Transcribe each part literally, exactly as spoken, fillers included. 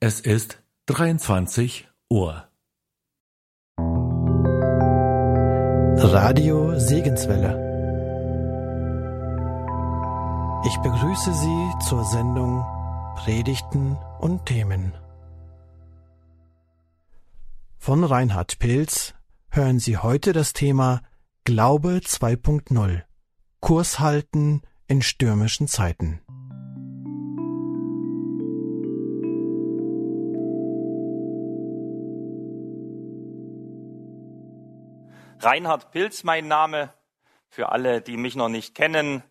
Es ist dreiundzwanzig Uhr. Radio Segenswelle. Ich begrüße Sie zur Sendung Predigten und Themen. Von Reinhard Pilz hören Sie heute das Thema Glaube zwei Punkt null. Kurs halten in stürmischen Zeiten. Reinhard Pilz, mein Name, für alle, die mich noch nicht kennen.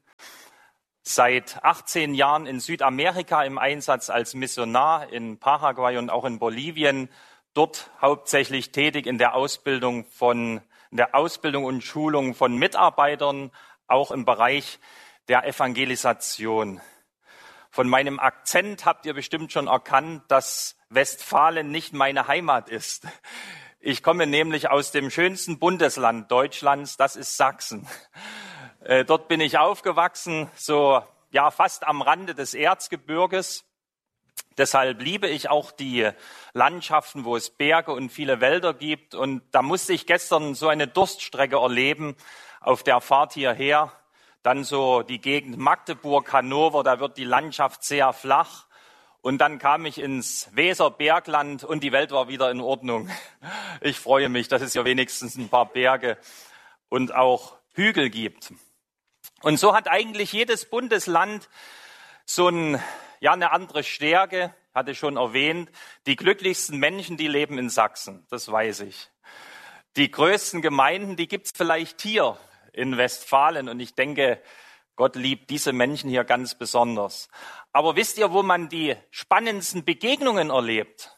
Seit achtzehn Jahren in Südamerika im Einsatz als Missionar in Paraguay und auch in Bolivien. Dort hauptsächlich tätig in der Ausbildung von, in der Ausbildung und Schulung von Mitarbeitern, auch im Bereich der Evangelisation. Von meinem Akzent habt ihr bestimmt schon erkannt, dass Westfalen nicht meine Heimat ist. Ich komme nämlich aus dem schönsten Bundesland Deutschlands, das ist Sachsen. Äh, dort bin ich aufgewachsen, so ja fast am Rande des Erzgebirges. Deshalb liebe ich auch die Landschaften, wo es Berge und viele Wälder gibt. Und da musste ich gestern so eine Durststrecke erleben auf der Fahrt hierher. Dann so die Gegend Magdeburg, Hannover, da wird die Landschaft sehr flach. Und dann kam ich ins Weserbergland und die Welt war wieder in Ordnung. Ich freue mich, dass es hier wenigstens ein paar Berge und auch Hügel gibt. Und so hat eigentlich jedes Bundesland so ein, ja, eine andere Stärke, hatte ich schon erwähnt. Die glücklichsten Menschen, die leben in Sachsen, das weiß ich. Die größten Gemeinden, die gibt's vielleicht hier in Westfalen. Und ich denke, Gott liebt diese Menschen hier ganz besonders. Aber wisst ihr, wo man die spannendsten Begegnungen erlebt?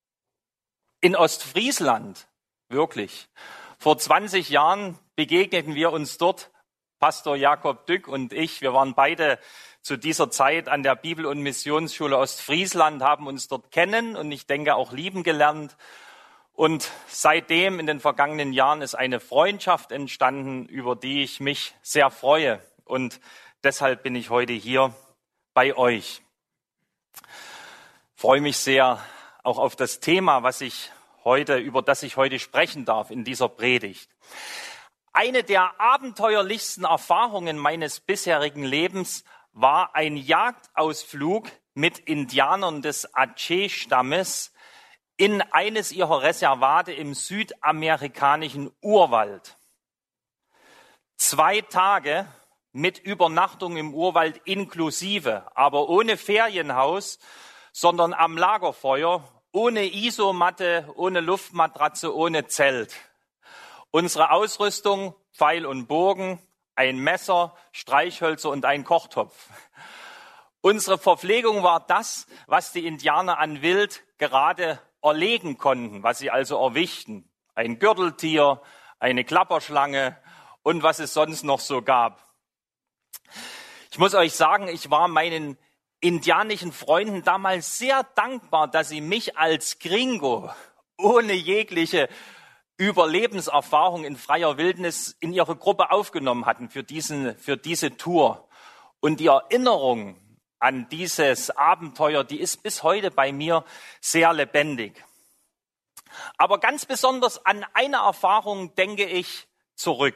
In Ostfriesland, wirklich. Vor zwanzig Jahren begegneten wir uns dort, Pastor Jakob Dück und ich. Wir waren beide zu dieser Zeit an der Bibel- und Missionsschule Ostfriesland, haben uns dort kennen und ich denke auch lieben gelernt. Und seitdem in den vergangenen Jahren ist eine Freundschaft entstanden, über die ich mich sehr freue. Und deshalb bin ich heute hier bei euch. Ich freue mich sehr auch auf das Thema, was ich heute, über das ich heute sprechen darf in dieser Predigt. Eine der abenteuerlichsten Erfahrungen meines bisherigen Lebens war ein Jagdausflug mit Indianern des Ache-Stammes in eines ihrer Reservate im südamerikanischen Urwald. Zwei Tage mit Übernachtung im Urwald inklusive, aber ohne Ferienhaus, sondern am Lagerfeuer, ohne Isomatte, ohne Luftmatratze, ohne Zelt. Unsere Ausrüstung, Pfeil und Bogen, ein Messer, Streichhölzer und ein Kochtopf. Unsere Verpflegung war das, was die Indianer an Wild gerade erlegen konnten, was sie also erwischten. Ein Gürteltier, eine Klapperschlange und was es sonst noch so gab. Ich muss euch sagen, ich war meinen indianischen Freunden damals sehr dankbar, dass sie mich als Gringo ohne jegliche Überlebenserfahrung in freier Wildnis in ihre Gruppe aufgenommen hatten für diesen, für diese Tour. Und die Erinnerung an dieses Abenteuer, die ist bis heute bei mir sehr lebendig. Aber ganz besonders an eine Erfahrung denke ich zurück.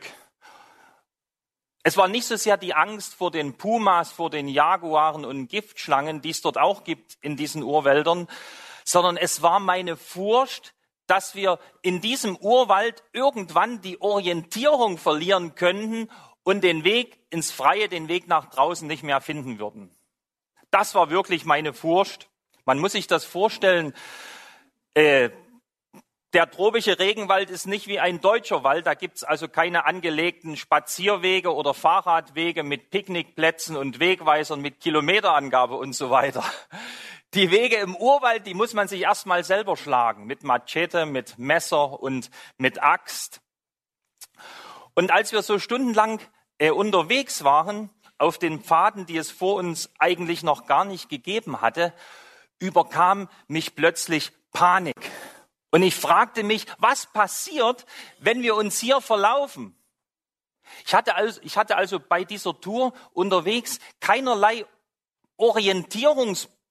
Es war nicht so sehr die Angst vor den Pumas, vor den Jaguaren und Giftschlangen, die es dort auch gibt in diesen Urwäldern, sondern es war meine Furcht, dass wir in diesem Urwald irgendwann die Orientierung verlieren könnten und den Weg ins Freie, den Weg nach draußen nicht mehr finden würden. Das war wirklich meine Furcht. Man muss sich das vorstellen, äh, der tropische Regenwald ist nicht wie ein deutscher Wald. Da gibt's also keine angelegten Spazierwege oder Fahrradwege mit Picknickplätzen und Wegweisern mit Kilometerangabe und so weiter. Die Wege im Urwald, die muss man sich erstmal selber schlagen. Mit Machete, mit Messer und mit Axt. Und als wir so stundenlang äh, unterwegs waren, auf den Pfaden, die es vor uns eigentlich noch gar nicht gegeben hatte, überkam mich plötzlich Panik. Und ich fragte mich, was passiert, wenn wir uns hier verlaufen? Ich hatte also, ich hatte also bei dieser Tour unterwegs keinerlei Orientierungs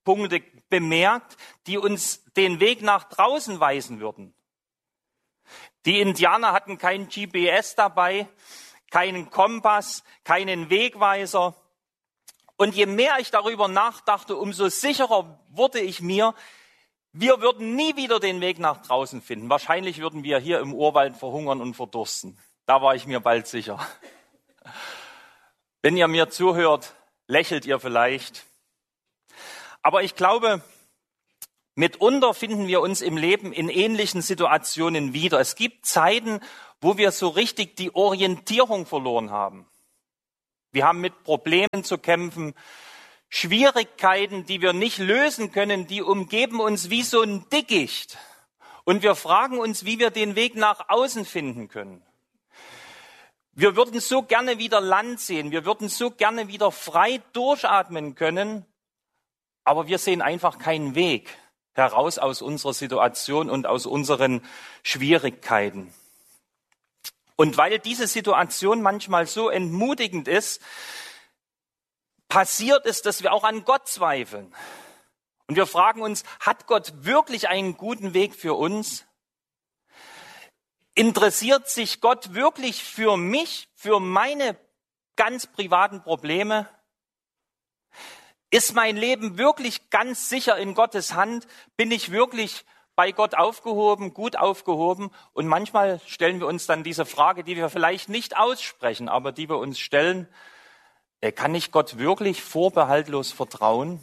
Punkte bemerkt, die uns den Weg nach draußen weisen würden. Die Indianer hatten kein G P S dabei, keinen Kompass, keinen Wegweiser. Und je mehr ich darüber nachdachte, umso sicherer wurde ich mir, wir würden nie wieder den Weg nach draußen finden. Wahrscheinlich würden wir hier im Urwald verhungern und verdursten. Da war ich mir bald sicher. Wenn ihr mir zuhört, lächelt ihr vielleicht. Aber ich glaube, mitunter finden wir uns im Leben in ähnlichen Situationen wieder. Es gibt Zeiten, wo wir so richtig die Orientierung verloren haben. Wir haben mit Problemen zu kämpfen, Schwierigkeiten, die wir nicht lösen können, die umgeben uns wie so ein Dickicht. Und wir fragen uns, wie wir den Weg nach außen finden können. Wir würden so gerne wieder Land sehen, wir würden so gerne wieder frei durchatmen können, aber wir sehen einfach keinen Weg heraus aus unserer Situation und aus unseren Schwierigkeiten. Und weil diese Situation manchmal so entmutigend ist, passiert es, dass wir auch an Gott zweifeln. Und wir fragen uns, hat Gott wirklich einen guten Weg für uns? Interessiert sich Gott wirklich für mich, für meine ganz privaten Probleme? Ist mein Leben wirklich ganz sicher in Gottes Hand? Bin ich wirklich bei Gott aufgehoben, gut aufgehoben? Und manchmal stellen wir uns dann diese Frage, die wir vielleicht nicht aussprechen, aber die wir uns stellen: Kann ich Gott wirklich vorbehaltlos vertrauen?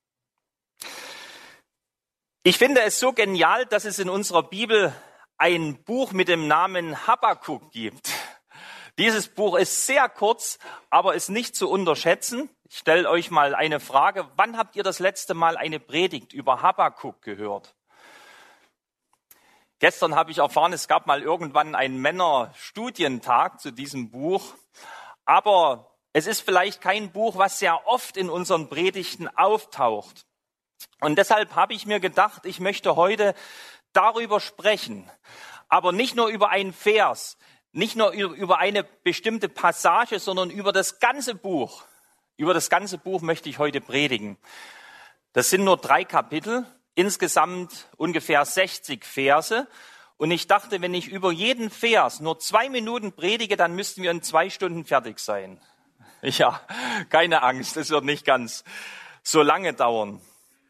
Ich finde es so genial, dass es in unserer Bibel ein Buch mit dem Namen Habakuk gibt. Dieses Buch ist sehr kurz, aber ist nicht zu unterschätzen. Ich stelle euch mal eine Frage: Wann habt ihr das letzte Mal eine Predigt über Habakuk gehört? Gestern habe ich erfahren, es gab mal irgendwann einen Männerstudientag zu diesem Buch. Aber es ist vielleicht kein Buch, was sehr oft in unseren Predigten auftaucht. Und deshalb habe ich mir gedacht, ich möchte heute darüber sprechen. Aber nicht nur über einen Vers, nicht nur über eine bestimmte Passage, sondern über das ganze Buch. Über das ganze Buch möchte ich heute predigen. Das sind nur drei Kapitel, insgesamt ungefähr sechzig Verse. Und ich dachte, wenn ich über jeden Vers nur zwei Minuten predige, dann müssten wir in zwei Stunden fertig sein. Ja, keine Angst, es wird nicht ganz so lange dauern.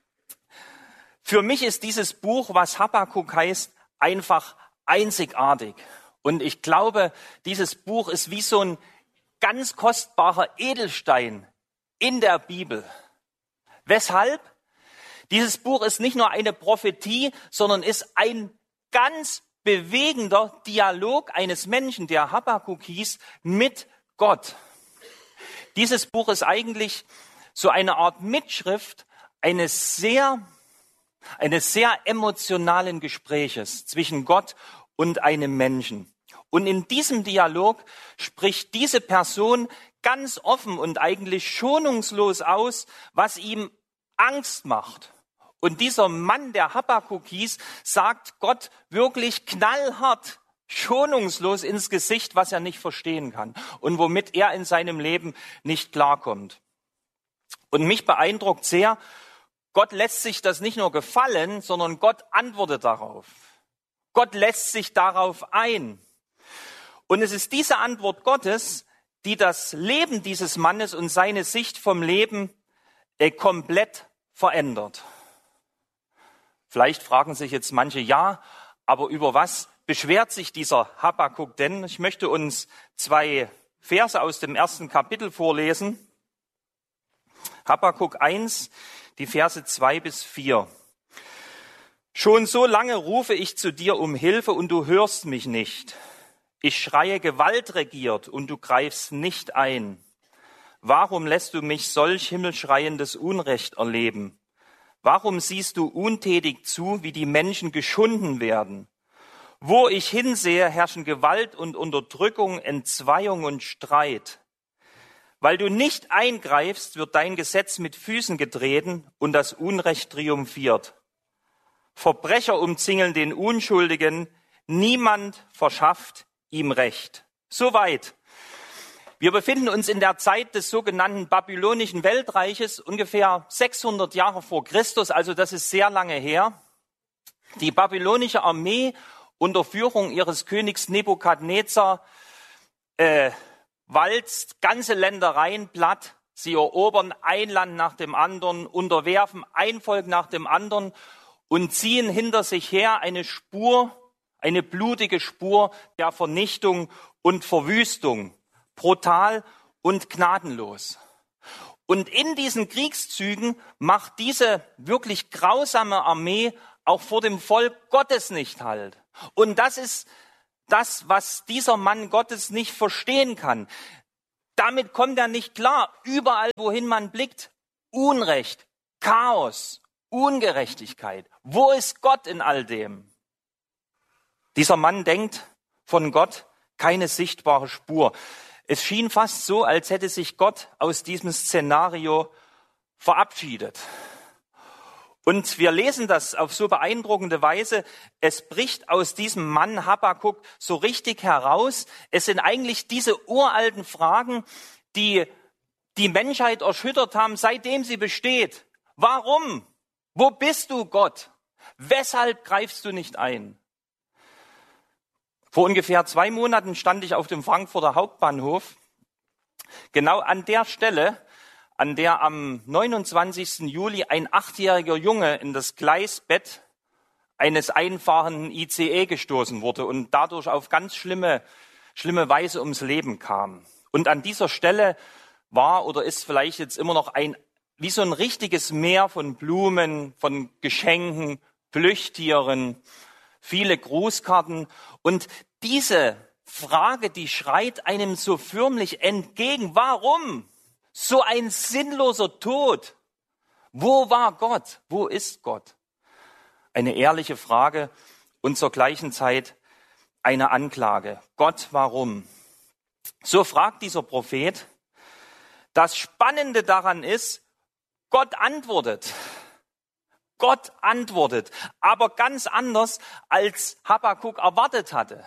Für mich ist dieses Buch, was Habakuk heißt, einfach einzigartig. Und ich glaube, dieses Buch ist wie so ein ganz kostbarer Edelstein in der Bibel. Weshalb? Dieses Buch ist nicht nur eine Prophetie, sondern ist ein ganz bewegender Dialog eines Menschen, der Habakuk hieß, mit Gott. Dieses Buch ist eigentlich so eine Art Mitschrift eines sehr, eines sehr emotionalen Gespräches zwischen Gott und einem Menschen. Und in diesem Dialog spricht diese Person ganz offen und eigentlich schonungslos aus, was ihm Angst macht. Und dieser Mann, der Habakuk hieß, sagt Gott wirklich knallhart, schonungslos ins Gesicht, was er nicht verstehen kann und womit er in seinem Leben nicht klarkommt. Und mich beeindruckt sehr, Gott lässt sich das nicht nur gefallen, sondern Gott antwortet darauf. Gott lässt sich darauf ein. Und es ist diese Antwort Gottes, die das Leben dieses Mannes und seine Sicht vom Leben äh, komplett verändert. Vielleicht fragen sich jetzt manche, ja, aber über was beschwert sich dieser Habakuk denn? Ich möchte uns zwei Verse aus dem ersten Kapitel vorlesen. Habakuk eins, die Verse zwei bis vier. Schon so lange rufe ich zu dir um Hilfe und du hörst mich nicht. Ich schreie, Gewalt regiert und du greifst nicht ein. Warum lässt du mich solch himmelschreiendes Unrecht erleben? Warum siehst du untätig zu, wie die Menschen geschunden werden? Wo ich hinsehe, herrschen Gewalt und Unterdrückung, Entzweiung und Streit. Weil du nicht eingreifst, wird dein Gesetz mit Füßen getreten und das Unrecht triumphiert. Verbrecher umzingeln den Unschuldigen, niemand verschafft ihm Recht. Soweit. Wir befinden uns in der Zeit des sogenannten babylonischen Weltreiches, ungefähr sechshundert Jahre vor Christus, also das ist sehr lange her. Die babylonische Armee unter Führung ihres Königs Nebukadnezar äh, walzt ganze Ländereien platt. Sie erobern ein Land nach dem anderen, unterwerfen ein Volk nach dem anderen und ziehen hinter sich her eine Spur, eine blutige Spur der Vernichtung und Verwüstung, brutal und gnadenlos. Und in diesen Kriegszügen macht diese wirklich grausame Armee auch vor dem Volk Gottes nicht Halt. Und das ist das, was dieser Mann Gottes nicht verstehen kann. Damit kommt er nicht klar. Überall, wohin man blickt, Unrecht, Chaos, Ungerechtigkeit. Wo ist Gott in all dem? Dieser Mann denkt von Gott keine sichtbare Spur. Es schien fast so, als hätte sich Gott aus diesem Szenario verabschiedet. Und wir lesen das auf so beeindruckende Weise. Es bricht aus diesem Mann Habakuk so richtig heraus. Es sind eigentlich diese uralten Fragen, die die Menschheit erschüttert haben, seitdem sie besteht. Warum? Wo bist du, Gott? Weshalb greifst du nicht ein? Vor ungefähr zwei Monaten stand ich auf dem Frankfurter Hauptbahnhof, genau an der Stelle, an der am neunundzwanzigsten Juli ein achtjähriger Junge in das Gleisbett eines einfahrenden I C E gestoßen wurde und dadurch auf ganz schlimme, schlimme Weise ums Leben kam. Und an dieser Stelle war oder ist vielleicht jetzt immer noch ein, wie so ein richtiges Meer von Blumen, von Geschenken, Plüschtieren, viele Grußkarten. Und diese Frage, die schreit einem so förmlich entgegen. Warum? So ein sinnloser Tod. Wo war Gott? Wo ist Gott? Eine ehrliche Frage und zur gleichen Zeit eine Anklage. Gott, warum? So fragt dieser Prophet. Das Spannende daran ist, Gott antwortet. Gott antwortet, aber ganz anders, als Habakuk erwartet hatte.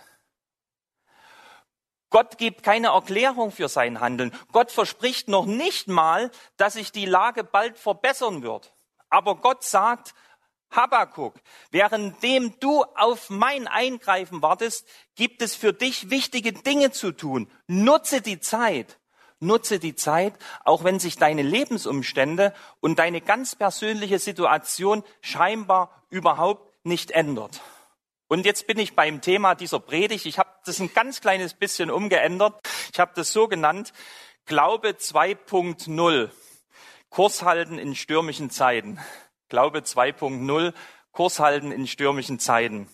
Gott gibt keine Erklärung für sein Handeln. Gott verspricht noch nicht mal, dass sich die Lage bald verbessern wird. Aber Gott sagt, Habakuk, währenddem du auf mein Eingreifen wartest, gibt es für dich wichtige Dinge zu tun. Nutze die Zeit. Nutze die Zeit, auch wenn sich deine Lebensumstände und deine ganz persönliche Situation scheinbar überhaupt nicht ändert. Und jetzt bin ich beim Thema dieser Predigt. Ich habe das ein ganz kleines bisschen umgeändert. Ich habe das so genannt, Glaube zwei Punkt null, Kurs halten in stürmischen Zeiten. Glaube zwei Punkt null, Kurs halten in stürmischen Zeiten.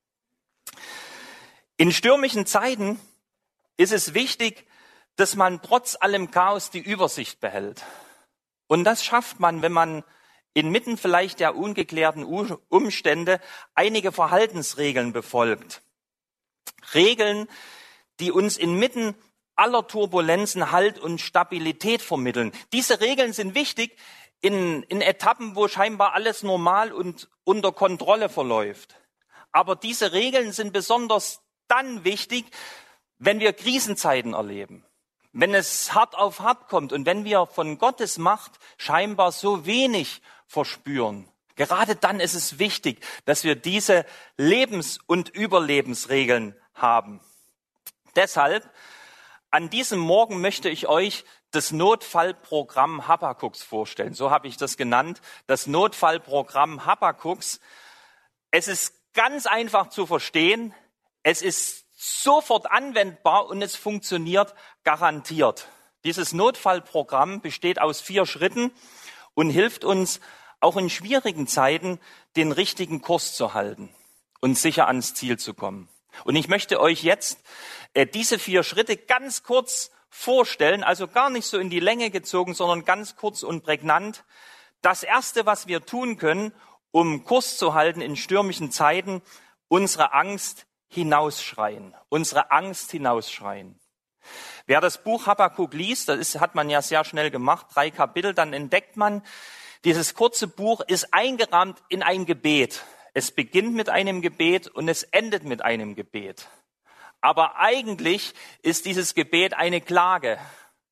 In stürmischen Zeiten ist es wichtig, dass man trotz allem Chaos die Übersicht behält. Und das schafft man, wenn man inmitten vielleicht der ungeklärten Umstände einige Verhaltensregeln befolgt. Regeln, die uns inmitten aller Turbulenzen Halt und Stabilität vermitteln. Diese Regeln sind wichtig in, in Etappen, wo scheinbar alles normal und unter Kontrolle verläuft. Aber diese Regeln sind besonders dann wichtig, wenn wir Krisenzeiten erleben. Wenn es hart auf hart kommt und wenn wir von Gottes Macht scheinbar so wenig verspüren. Gerade dann ist es wichtig, dass wir diese Lebens- und Überlebensregeln haben. Deshalb, an diesem Morgen möchte ich euch das Notfallprogramm Habakuks vorstellen. So habe ich das genannt, das Notfallprogramm Habakuks. Es ist ganz einfach zu verstehen. Es ist sofort anwendbar und es funktioniert garantiert. Dieses Notfallprogramm besteht aus vier Schritten und hilft uns, auch in schwierigen Zeiten den richtigen Kurs zu halten und sicher ans Ziel zu kommen. Und ich möchte euch jetzt äh, diese vier Schritte ganz kurz vorstellen, also gar nicht so in die Länge gezogen, sondern ganz kurz und prägnant. Das Erste, was wir tun können, um Kurs zu halten in stürmischen Zeiten, unsere Angst hinausschreien, unsere Angst hinausschreien. Wer das Buch Habakuk liest, das ist, hat man ja sehr schnell gemacht, drei Kapitel, dann entdeckt man, dieses kurze Buch ist eingerahmt in ein Gebet. Es beginnt mit einem Gebet und es endet mit einem Gebet. Aber eigentlich ist dieses Gebet eine Klage.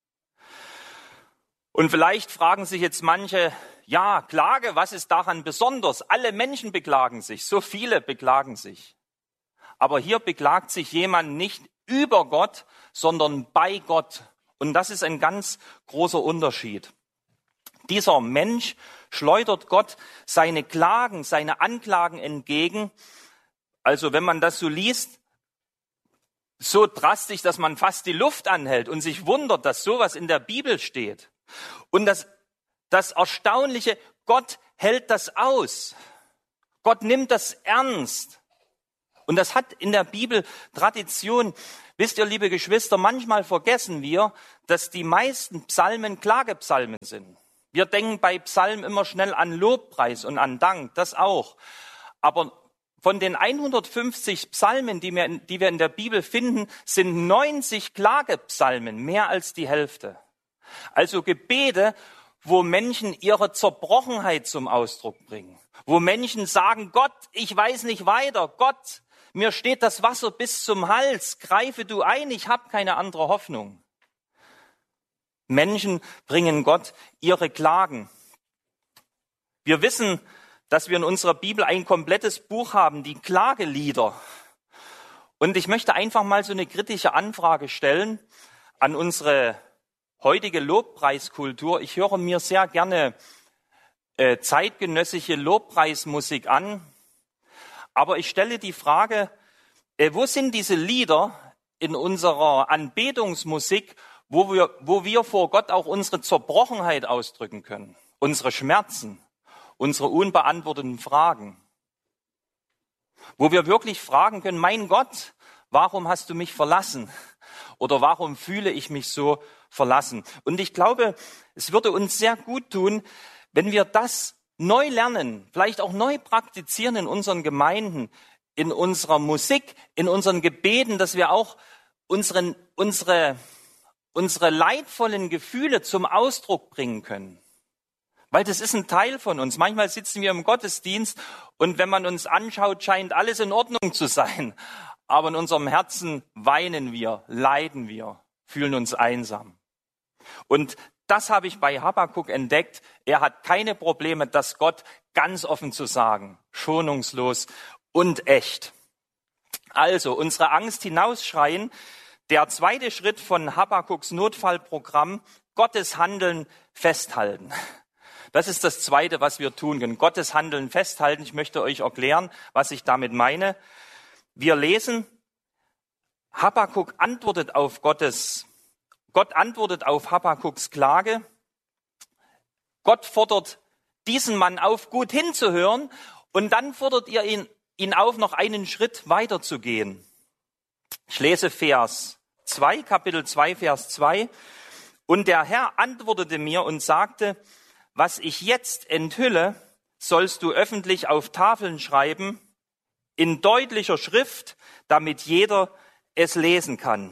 Und vielleicht fragen sich jetzt manche, ja, Klage, was ist daran besonders? Alle Menschen beklagen sich, so viele beklagen sich. Aber hier beklagt sich jemand nicht über Gott, sondern bei Gott. Und das ist ein ganz großer Unterschied. Dieser Mensch schleudert Gott seine Klagen, seine Anklagen entgegen. Also wenn man das so liest, so drastisch, dass man fast die Luft anhält und sich wundert, dass sowas in der Bibel steht. Und das, das Erstaunliche, Gott hält das aus. Gott nimmt das ernst. Und das hat in der Bibel Tradition. Wisst ihr, liebe Geschwister, manchmal vergessen wir, dass die meisten Psalmen Klagepsalmen sind. Wir denken bei Psalmen immer schnell an Lobpreis und an Dank, das auch. Aber von den hundertfünfzig Psalmen, die wir, die wir in der Bibel finden, sind neunzig Klagepsalmen, mehr als die Hälfte. Also Gebete, wo Menschen ihre Zerbrochenheit zum Ausdruck bringen. Wo Menschen sagen, Gott, ich weiß nicht weiter. Gott, mir steht das Wasser bis zum Hals. Greife du ein, ich habe keine andere Hoffnung. Menschen bringen Gott ihre Klagen. Wir wissen, dass wir in unserer Bibel ein komplettes Buch haben, die Klagelieder. Und ich möchte einfach mal so eine kritische Anfrage stellen an unsere heutige Lobpreiskultur. Ich höre mir sehr gerne äh, zeitgenössische Lobpreismusik an. Aber ich stelle die Frage, äh, wo sind diese Lieder in unserer Anbetungsmusik, wo wir, wo wir vor Gott auch unsere Zerbrochenheit ausdrücken können, unsere Schmerzen, unsere unbeantworteten Fragen, wo wir wirklich fragen können, mein Gott, warum hast du mich verlassen? Oder warum fühle ich mich so verlassen? Und ich glaube, es würde uns sehr gut tun, wenn wir das neu lernen, vielleicht auch neu praktizieren in unseren Gemeinden, in unserer Musik, in unseren Gebeten, dass wir auch unseren, unsere, unsere leidvollen Gefühle zum Ausdruck bringen können. Weil das ist ein Teil von uns. Manchmal sitzen wir im Gottesdienst und wenn man uns anschaut, scheint alles in Ordnung zu sein. Aber in unserem Herzen weinen wir, leiden wir, fühlen uns einsam. Und das habe ich bei Habakuk entdeckt. Er hat keine Probleme, das Gott ganz offen zu sagen, schonungslos und echt. Also unsere Angst hinausschreien. Der zweite Schritt von Habakuks Notfallprogramm, Gottes Handeln festhalten. Das ist das Zweite, was wir tun können. Gottes Handeln festhalten. Ich möchte euch erklären, was ich damit meine. Wir lesen, Habakuk antwortet auf Gottes, Gott antwortet auf Habakuks Klage. Gott fordert diesen Mann auf, gut hinzuhören. Und dann fordert ihr ihn, ihn auf, noch einen Schritt weiter zu gehen. Ich lese Vers zwei, Kapitel zwei, Vers zwei. Und der Herr antwortete mir und sagte, was ich jetzt enthülle, sollst du öffentlich auf Tafeln schreiben, in deutlicher Schrift, damit jeder es lesen kann.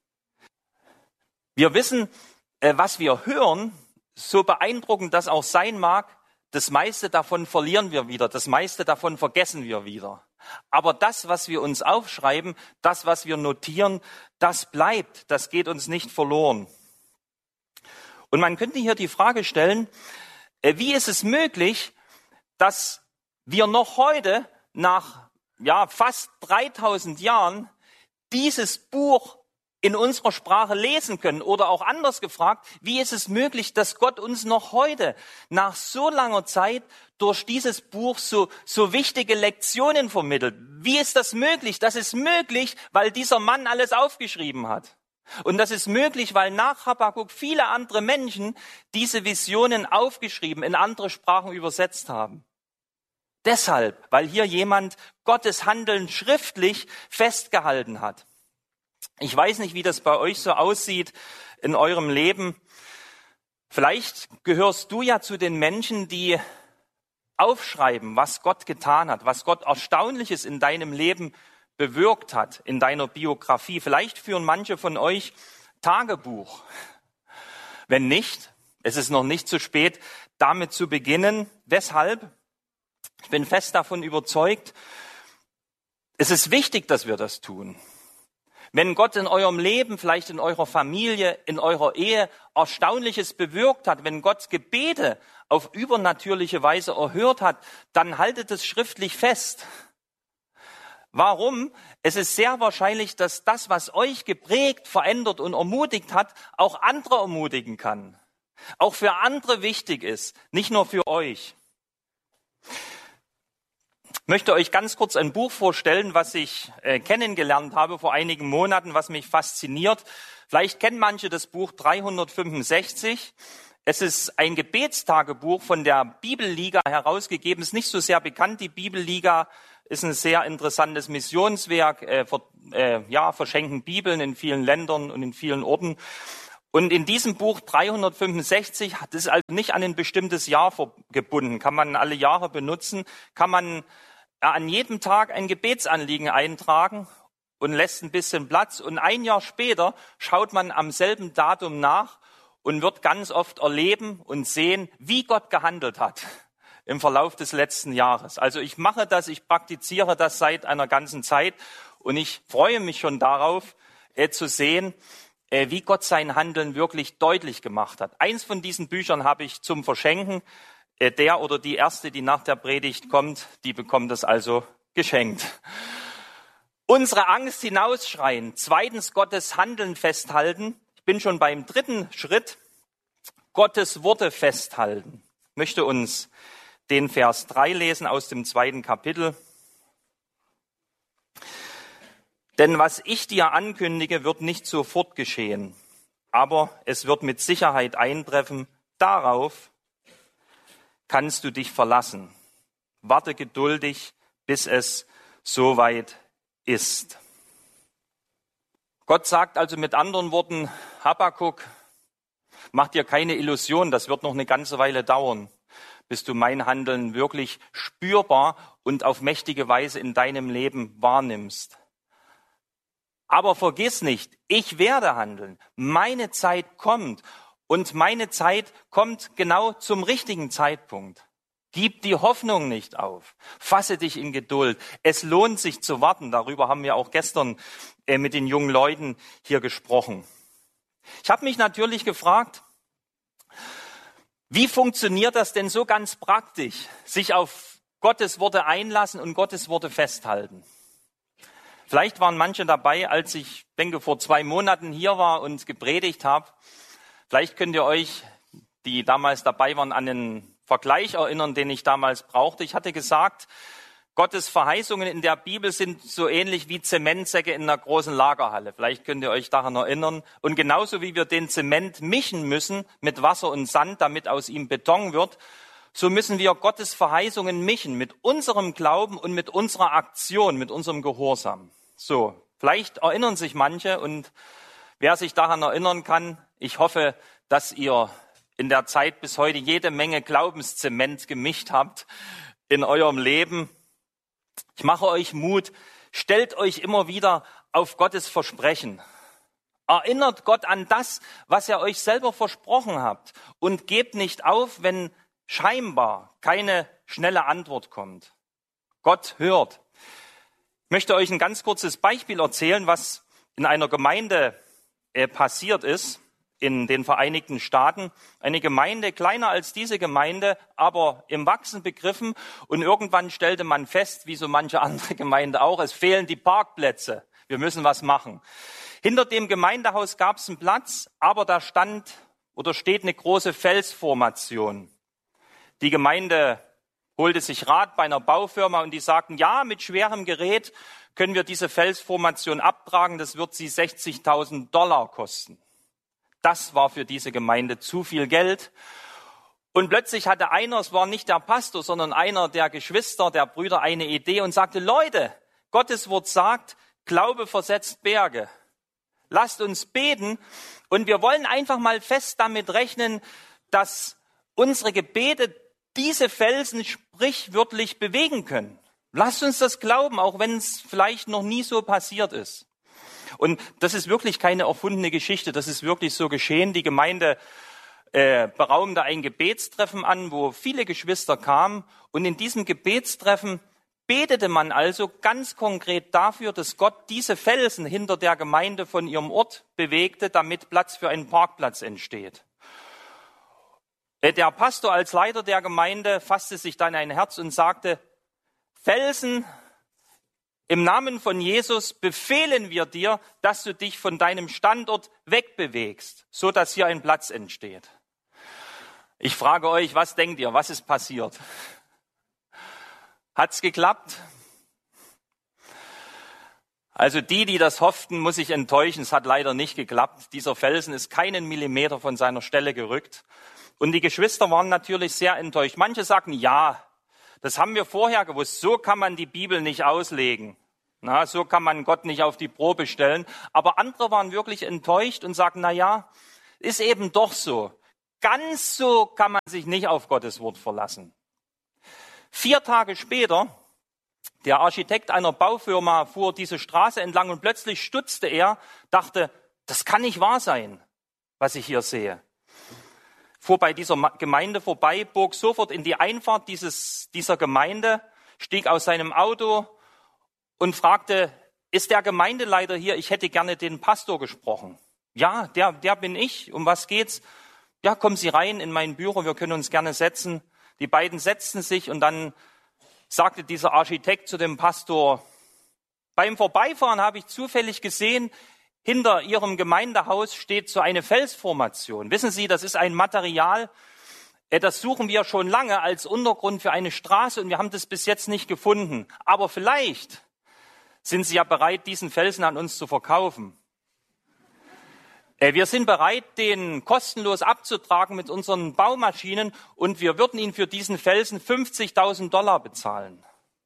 Wir wissen, was wir hören, so beeindruckend das auch sein mag, das meiste davon verlieren wir wieder, das meiste davon vergessen wir wieder. Aber das, was wir uns aufschreiben, das, was wir notieren, das bleibt, das geht uns nicht verloren. Und man könnte hier die Frage stellen, wie ist es möglich, dass wir noch heute, nach ja, fast dreitausend Jahren, dieses Buch in unserer Sprache lesen können? Oder auch anders gefragt, wie ist es möglich, dass Gott uns noch heute, nach so langer Zeit, durch dieses Buch so, so wichtige Lektionen vermittelt? Wie ist das möglich? Das ist möglich, weil dieser Mann alles aufgeschrieben hat. Und das ist möglich, weil nach Habakuk viele andere Menschen diese Visionen aufgeschrieben, in andere Sprachen übersetzt haben. Deshalb, weil hier jemand Gottes Handeln schriftlich festgehalten hat. Ich weiß nicht, wie das bei euch so aussieht in eurem Leben. Vielleicht gehörst du ja zu den Menschen, die aufschreiben, was Gott getan hat, was Gott Erstaunliches in deinem Leben bewirkt hat, in deiner Biografie. Vielleicht führen manche von euch Tagebuch. Wenn nicht, es ist noch nicht zu spät, damit zu beginnen. Weshalb? Ich bin fest davon überzeugt, es ist wichtig, dass wir das tun. Wenn Gott in eurem Leben, vielleicht in eurer Familie, in eurer Ehe Erstaunliches bewirkt hat, wenn Gott Gebete auf übernatürliche Weise erhört hat, dann haltet es schriftlich fest. Warum? Es ist sehr wahrscheinlich, dass das, was euch geprägt, verändert und ermutigt hat, auch andere ermutigen kann. Auch für andere wichtig ist, nicht nur für euch. Ich möchte euch ganz kurz ein Buch vorstellen, was ich äh, kennengelernt habe vor einigen Monaten, was mich fasziniert. Vielleicht kennen manche das Buch dreihundertfünfundsechzig. Es ist ein Gebetstagebuch von der Bibelliga herausgegeben. Es ist nicht so sehr bekannt. Die Bibelliga ist ein sehr interessantes Missionswerk. Äh, ver, äh, ja, verschenken Bibeln in vielen Ländern und in vielen Orten. Und in diesem Buch dreihundertfünfundsechzig, das ist also nicht an ein bestimmtes Jahr gebunden, kann man alle Jahre benutzen, kann man an jedem Tag ein Gebetsanliegen eintragen und lässt ein bisschen Platz. Und ein Jahr später schaut man am selben Datum nach und wird ganz oft erleben und sehen, wie Gott gehandelt hat im Verlauf des letzten Jahres. Also ich mache das, ich praktiziere das seit einer ganzen Zeit und ich freue mich schon darauf, äh, zu sehen, äh, wie Gott sein Handeln wirklich deutlich gemacht hat. Eins von diesen Büchern habe ich zum Verschenken. Äh, der oder die Erste, die nach der Predigt kommt, die bekommt es also geschenkt. Unsere Angst hinausschreien. Zweitens, Gottes Handeln festhalten. Ich bin schon beim dritten Schritt. Gottes Worte festhalten. Ich möchte uns den Vers drei lesen aus dem zweiten Kapitel. Denn was ich dir ankündige, wird nicht sofort geschehen, aber es wird mit Sicherheit eintreffen. Darauf kannst du dich verlassen. Warte geduldig, bis es soweit ist. Gott sagt also mit anderen Worten, Habakuk, mach dir keine Illusion, das wird noch eine ganze Weile dauern, bis du mein Handeln wirklich spürbar und auf mächtige Weise in deinem Leben wahrnimmst. Aber vergiss nicht, ich werde handeln. Meine Zeit kommt und meine Zeit kommt genau zum richtigen Zeitpunkt. Gib die Hoffnung nicht auf. Fasse dich in Geduld. Es lohnt sich zu warten. Darüber haben wir auch gestern äh, mit den jungen Leuten hier gesprochen. Ich habe mich natürlich gefragt, wie funktioniert das denn so ganz praktisch? Sich auf Gottes Worte einlassen und Gottes Worte festhalten. Vielleicht waren manche dabei, als ich denke vor zwei Monaten hier war und gepredigt habe. Vielleicht könnt ihr euch, die damals dabei waren, an den Vergleich erinnern, den ich damals brauchte. Ich hatte gesagt, Gottes Verheißungen in der Bibel sind so ähnlich wie Zementsäcke in einer großen Lagerhalle. Vielleicht könnt ihr euch daran erinnern. Und genauso wie wir den Zement mischen müssen mit Wasser und Sand, damit aus ihm Beton wird, so müssen wir Gottes Verheißungen mischen mit unserem Glauben und mit unserer Aktion, mit unserem Gehorsam. So, vielleicht erinnern sich manche und wer sich daran erinnern kann, ich hoffe, dass ihr in der Zeit bis heute jede Menge Glaubenszement gemischt habt in eurem Leben. Ich mache euch Mut, stellt euch immer wieder auf Gottes Versprechen. Erinnert Gott an das, was er euch selber versprochen habt und gebt nicht auf, wenn scheinbar keine schnelle Antwort kommt. Gott hört. Ich möchte euch ein ganz kurzes Beispiel erzählen, was in einer Gemeinde äh, passiert ist. In den Vereinigten Staaten, eine Gemeinde, kleiner als diese Gemeinde, aber im Wachsen begriffen. Und irgendwann stellte man fest, wie so manche andere Gemeinde auch, es fehlen die Parkplätze. Wir müssen was machen. Hinter dem Gemeindehaus gab es einen Platz, aber da stand oder steht eine große Felsformation. Die Gemeinde holte sich Rat bei einer Baufirma und die sagten, ja, mit schwerem Gerät können wir diese Felsformation abtragen, das wird sie sechzigtausend Dollar kosten. Das war für diese Gemeinde zu viel Geld. Und plötzlich hatte einer, es war nicht der Pastor, sondern einer der Geschwister, der Brüder, eine Idee und sagte, Leute, Gottes Wort sagt, Glaube versetzt Berge. Lasst uns beten und wir wollen einfach mal fest damit rechnen, dass unsere Gebete diese Felsen sprichwörtlich bewegen können. Lasst uns das glauben, auch wenn es vielleicht noch nie so passiert ist. Und das ist wirklich keine erfundene Geschichte, das ist wirklich so geschehen. Die Gemeinde äh, beraumte ein Gebetstreffen an, wo viele Geschwister kamen. Und in diesem Gebetstreffen betete man also ganz konkret dafür, dass Gott diese Felsen hinter der Gemeinde von ihrem Ort bewegte, damit Platz für einen Parkplatz entsteht. Der Pastor als Leiter der Gemeinde fasste sich dann ein Herz und sagte, Felsen, im Namen von Jesus befehlen wir dir, dass du dich von deinem Standort wegbewegst, so dass hier ein Platz entsteht. Ich frage euch, was denkt ihr, was ist passiert? Hat's geklappt? Also die, die das hofften, muss ich enttäuschen, es hat leider nicht geklappt. Dieser Felsen ist keinen Millimeter von seiner Stelle gerückt. Und die Geschwister waren natürlich sehr enttäuscht. Manche sagten, ja, das haben wir vorher gewusst, so kann man die Bibel nicht auslegen. Na, so kann man Gott nicht auf die Probe stellen. Aber andere waren wirklich enttäuscht und sagten, na ja, ist eben doch so. Ganz so kann man sich nicht auf Gottes Wort verlassen. Vier Tage später, der Architekt einer Baufirma fuhr diese Straße entlang und plötzlich stutzte er, dachte, das kann nicht wahr sein, was ich hier sehe. Fuhr bei dieser Gemeinde vorbei, bog sofort in die Einfahrt dieses, dieser Gemeinde, stieg aus seinem Auto und fragte, ist der Gemeindeleiter hier? Ich hätte gerne den Pastor gesprochen. Ja, der, der bin ich. Um was geht's? Ja, kommen Sie rein in mein Büro, wir können uns gerne setzen. Die beiden setzten sich und dann sagte dieser Architekt zu dem Pastor, beim Vorbeifahren habe ich zufällig gesehen, hinter Ihrem Gemeindehaus steht so eine Felsformation. Wissen Sie, das ist ein Material, das suchen wir schon lange als Untergrund für eine Straße und wir haben das bis jetzt nicht gefunden. Aber vielleicht sind Sie ja bereit, diesen Felsen an uns zu verkaufen. Wir sind bereit, den kostenlos abzutragen mit unseren Baumaschinen und wir würden Ihnen für diesen Felsen fünfzigtausend Dollar bezahlen.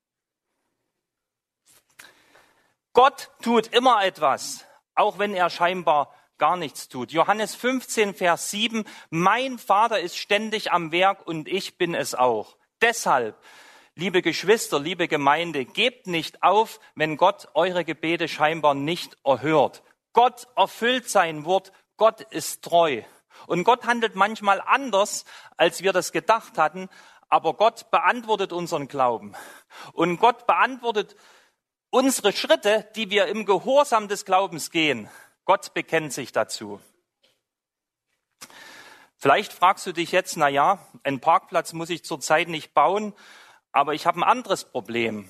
Gott tut immer etwas, auch wenn er scheinbar gar nichts tut. Johannes fünfzehn, Vers sieben, mein Vater ist ständig am Werk und ich bin es auch. Deshalb, liebe Geschwister, liebe Gemeinde, gebt nicht auf, wenn Gott eure Gebete scheinbar nicht erhört. Gott erfüllt sein Wort, Gott ist treu. Und Gott handelt manchmal anders, als wir das gedacht hatten, aber Gott beantwortet unseren Glauben. Und Gott beantwortet unsere Schritte, die wir im Gehorsam des Glaubens gehen. Gott bekennt sich dazu. Vielleicht fragst du dich jetzt, na ja, einen Parkplatz muss ich zurzeit nicht bauen, aber ich habe ein anderes Problem.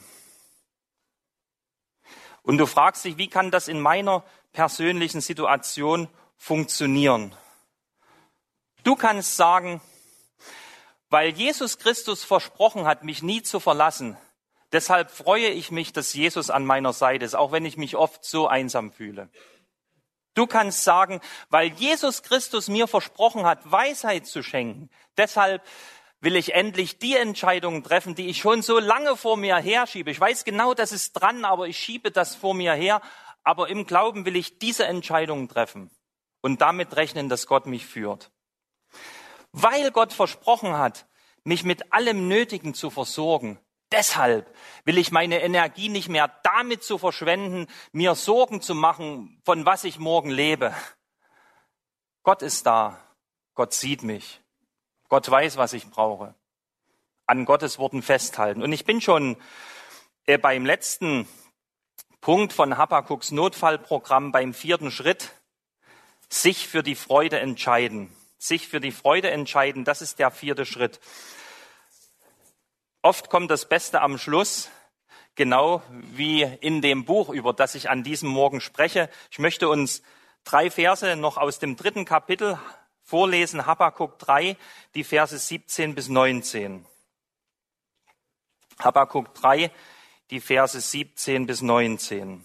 Und du fragst dich, wie kann das in meiner persönlichen Situation funktionieren? Du kannst sagen, weil Jesus Christus versprochen hat, mich nie zu verlassen, deshalb freue ich mich, dass Jesus an meiner Seite ist, auch wenn ich mich oft so einsam fühle. Du kannst sagen, weil Jesus Christus mir versprochen hat, Weisheit zu schenken, deshalb will ich endlich die Entscheidungen treffen, die ich schon so lange vor mir herschiebe. Ich weiß genau, das ist dran, aber ich schiebe das vor mir her. Aber im Glauben will ich diese Entscheidungen treffen und damit rechnen, dass Gott mich führt. Weil Gott versprochen hat, mich mit allem Nötigen zu versorgen, deshalb will ich meine Energie nicht mehr damit zu verschwenden, mir Sorgen zu machen, von was ich morgen lebe. Gott ist da, Gott sieht mich, Gott weiß, was ich brauche. An Gottes Worten festhalten. Und ich bin schon äh, beim letzten Punkt von Habakkuks Notfallprogramm, beim vierten Schritt, sich für die Freude entscheiden. Sich für die Freude entscheiden, das ist der vierte Schritt. Oft kommt das Beste am Schluss, genau wie in dem Buch, über das ich an diesem Morgen spreche. Ich möchte uns drei Verse noch aus dem dritten Kapitel vorlesen, Habakuk drei, die Verse siebzehn bis neunzehn. Habakuk drei, die Verse siebzehn bis neunzehn.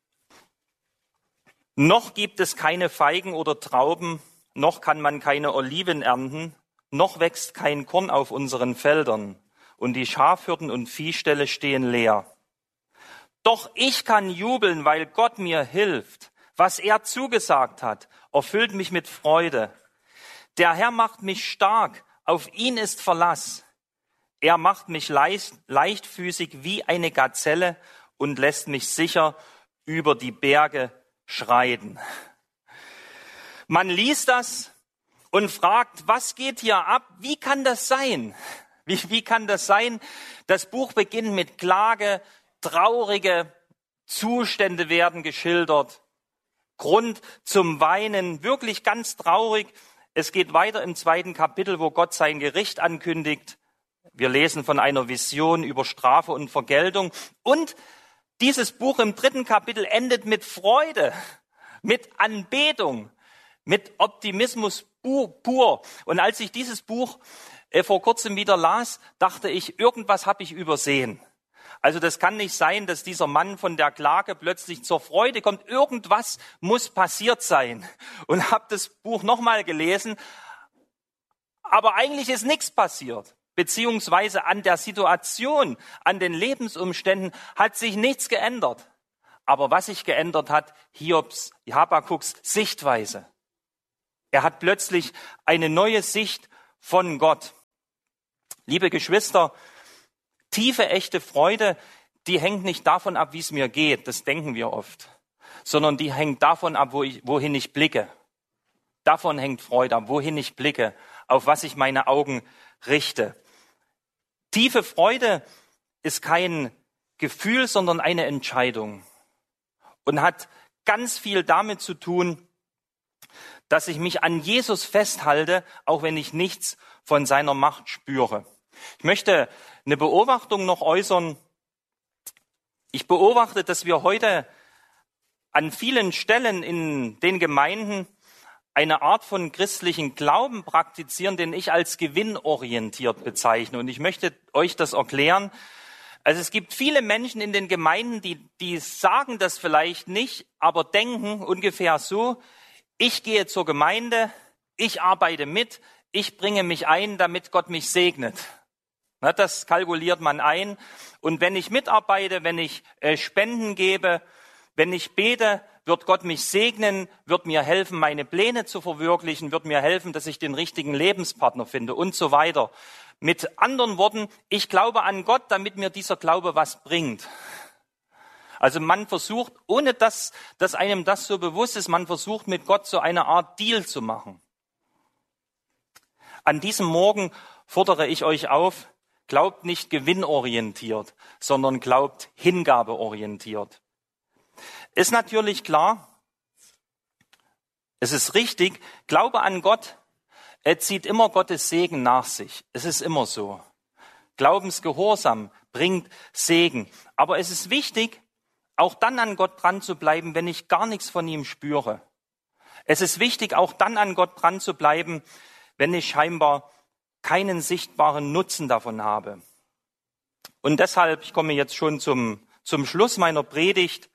Noch gibt es keine Feigen oder Trauben, noch kann man keine Oliven ernten, noch wächst kein Korn auf unseren Feldern und die Schafhürden und Viehställe stehen leer. Doch ich kann jubeln, weil Gott mir hilft. Was er zugesagt hat, erfüllt mich mit Freude. Der Herr macht mich stark, auf ihn ist Verlass. Er macht mich leicht, leichtfüßig wie eine Gazelle und lässt mich sicher über die Berge schreiten. Man liest das und fragt, was geht hier ab? Wie kann das sein? Wie, wie kann das sein? Das Buch beginnt mit Klage, traurige Zustände werden geschildert. Grund zum Weinen, wirklich ganz traurig. Es geht weiter im zweiten Kapitel, wo Gott sein Gericht ankündigt. Wir lesen von einer Vision über Strafe und Vergeltung. Und dieses Buch im dritten Kapitel endet mit Freude, mit Anbetung, mit Optimismus pur. Und als ich dieses Buch äh, vor kurzem wieder las, dachte ich, irgendwas habe ich übersehen. Also das kann nicht sein, dass dieser Mann von der Klage plötzlich zur Freude kommt. Irgendwas muss passiert sein. Und habe das Buch nochmal gelesen, aber eigentlich ist nichts passiert. Beziehungsweise an der Situation, an den Lebensumständen hat sich nichts geändert. Aber was sich geändert hat, Hiobs, Habakuks Sichtweise. Er hat plötzlich eine neue Sicht von Gott. Liebe Geschwister, tiefe, echte Freude, die hängt nicht davon ab, wie es mir geht, das denken wir oft, sondern die hängt davon ab, wo ich, wohin ich blicke. Davon hängt Freude ab, wohin ich blicke, auf was ich meine Augen richte. Tiefe Freude ist kein Gefühl, sondern eine Entscheidung und hat ganz viel damit zu tun, dass ich mich an Jesus festhalte, auch wenn ich nichts von seiner Macht spüre. Ich möchte eine Beobachtung noch äußern. Ich beobachte, dass wir heute an vielen Stellen in den Gemeinden eine Art von christlichen Glauben praktizieren, den ich als gewinnorientiert bezeichne. Und ich möchte euch das erklären. Also es gibt viele Menschen in den Gemeinden, die, die sagen das vielleicht nicht, aber denken ungefähr so: Ich gehe zur Gemeinde, ich arbeite mit, ich bringe mich ein, damit Gott mich segnet. Na, das kalkuliert man ein. Und wenn ich mitarbeite, wenn ich äh, Spenden gebe, wenn ich bete, wird Gott mich segnen, wird mir helfen, meine Pläne zu verwirklichen, wird mir helfen, dass ich den richtigen Lebenspartner finde und so weiter. Mit anderen Worten, ich glaube an Gott, damit mir dieser Glaube was bringt. Also man versucht, ohne dass, dass einem das so bewusst ist, man versucht mit Gott so eine Art Deal zu machen. An diesem Morgen fordere ich euch auf, glaubt nicht gewinnorientiert, sondern glaubt hingabeorientiert. Ist natürlich klar, es ist richtig, Glaube an Gott, er zieht immer Gottes Segen nach sich. Es ist immer so. Glaubensgehorsam bringt Segen. Aber es ist wichtig, auch dann an Gott dran zu bleiben, wenn ich gar nichts von ihm spüre. Es ist wichtig, auch dann an Gott dran zu bleiben, wenn ich scheinbar keinen sichtbaren Nutzen davon habe. Und deshalb, ich komme jetzt schon zum, zum Schluss meiner Predigt.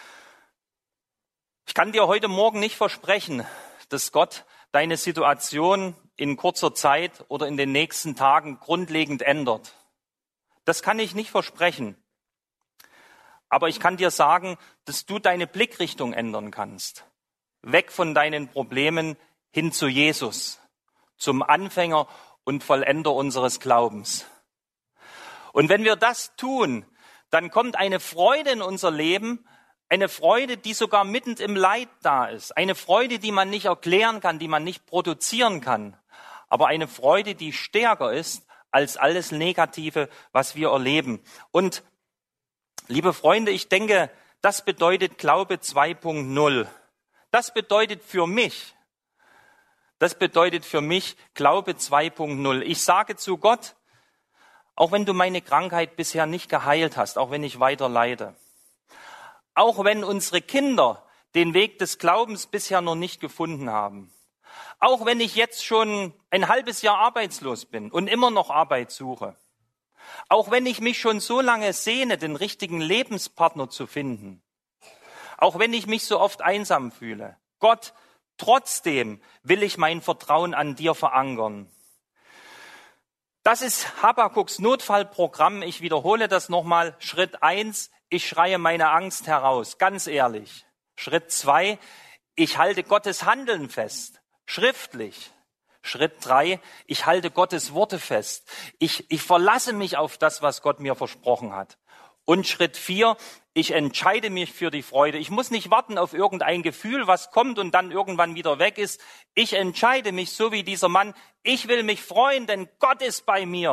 Ich kann dir heute Morgen nicht versprechen, dass Gott deine Situation in kurzer Zeit oder in den nächsten Tagen grundlegend ändert. Das kann ich nicht versprechen. Aber ich kann dir sagen, dass du deine Blickrichtung ändern kannst. Weg von deinen Problemen hin zu Jesus, zum Anfänger und Vollender unseres Glaubens. Und wenn wir das tun, dann kommt eine Freude in unser Leben, eine Freude, die sogar mitten im Leid da ist. Eine Freude, die man nicht erklären kann, die man nicht produzieren kann. Aber eine Freude, die stärker ist als alles Negative, was wir erleben. Und liebe Freunde, ich denke, das bedeutet Glaube zwei Punkt null. Das bedeutet für mich, das bedeutet für mich Glaube zwei Punkt null. Ich sage zu Gott, auch wenn du meine Krankheit bisher nicht geheilt hast, auch wenn ich weiter leide, auch wenn unsere Kinder den Weg des Glaubens bisher noch nicht gefunden haben, auch wenn ich jetzt schon ein halbes Jahr arbeitslos bin und immer noch Arbeit suche, auch wenn ich mich schon so lange sehne, den richtigen Lebenspartner zu finden, auch wenn ich mich so oft einsam fühle, Gott, trotzdem will ich mein Vertrauen an dir verankern. Das ist Habakuks Notfallprogramm. Ich wiederhole das nochmal. Schritt eins, ich schreie meine Angst heraus, ganz ehrlich. Schritt zwei, ich halte Gottes Handeln fest, schriftlich. Schritt drei, ich halte Gottes Worte fest. Ich, ich verlasse mich auf das, was Gott mir versprochen hat. Und Schritt vier, ich entscheide mich für die Freude. Ich muss nicht warten auf irgendein Gefühl, was kommt und dann irgendwann wieder weg ist. Ich entscheide mich so wie dieser Mann. Ich will mich freuen, denn Gott ist bei mir.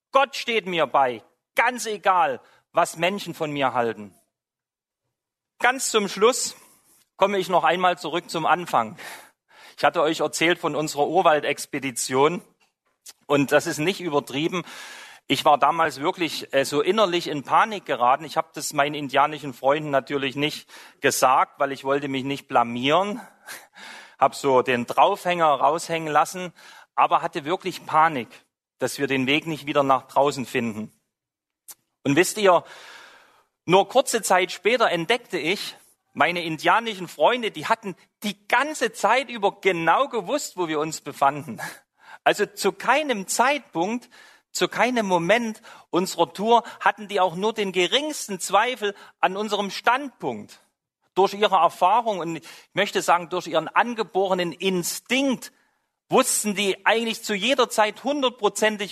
Gott steht mir bei, ganz egal, was Menschen von mir halten. Ganz zum Schluss komme ich noch einmal zurück zum Anfang. Ich hatte euch erzählt von unserer Urwaldexpedition und das ist nicht übertrieben. Ich war damals wirklich äh, so innerlich in Panik geraten. Ich habe das meinen indianischen Freunden natürlich nicht gesagt, weil ich wollte mich nicht blamieren. Habe so den Draufhänger raushängen lassen, aber hatte wirklich Panik, dass wir den Weg nicht wieder nach draußen finden. Und wisst ihr, nur kurze Zeit später entdeckte ich, meine indianischen Freunde, die hatten die ganze Zeit über genau gewusst, wo wir uns befanden. Also zu keinem Zeitpunkt, zu keinem Moment unserer Tour hatten die auch nur den geringsten Zweifel an unserem Standpunkt. Durch ihre Erfahrung und ich möchte sagen, durch ihren angeborenen Instinkt wussten die eigentlich zu jeder Zeit hundertprozentig,